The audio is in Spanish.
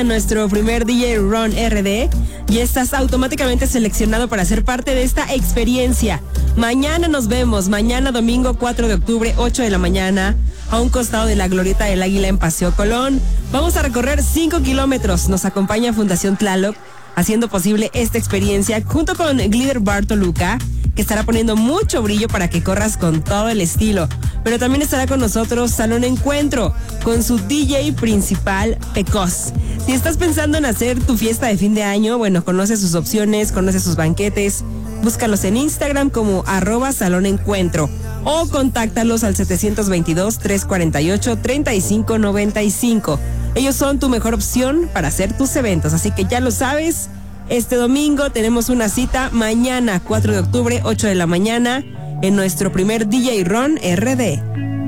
Nuestro primer DJ Ron RD y estás automáticamente seleccionado para ser parte de esta experiencia. Mañana nos vemos, mañana domingo 4 de octubre, 8 de la mañana, a un costado de la Glorieta del Águila en Paseo Colón. Vamos a recorrer 5 kilómetros. Nos acompaña Fundación Tlaloc haciendo posible esta experiencia junto con Glitter Bar Toluca, que estará poniendo mucho brillo para que corras con todo el estilo. Pero también estará con nosotros Salón Encuentro, con su DJ principal, Pecos. Si estás pensando en hacer tu fiesta de fin de año, bueno, conoce sus opciones, conoce sus banquetes, búscalos en Instagram como @Salón Encuentro o contáctalos al 722-348-3595. Ellos son tu mejor opción para hacer tus eventos, así que ya lo sabes. Este domingo tenemos una cita mañana, 4 de octubre, 8 de la mañana, en nuestro primer DJ Ron RD.